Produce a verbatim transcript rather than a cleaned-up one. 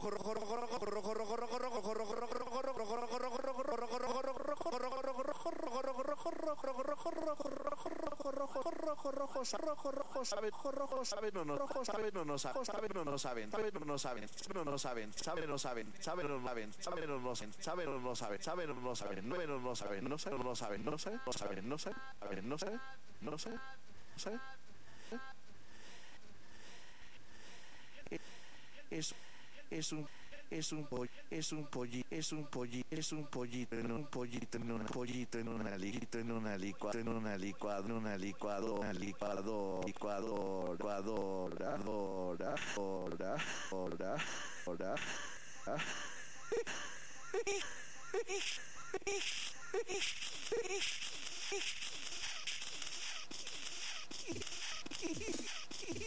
Es es un es un pollo, es un polli, es un polli, es un pollito en un pollito en un pollito en una licuado en una licuado en una licuado en una licuado una licuado licuado licuado ahora ahora ahora ahora ahora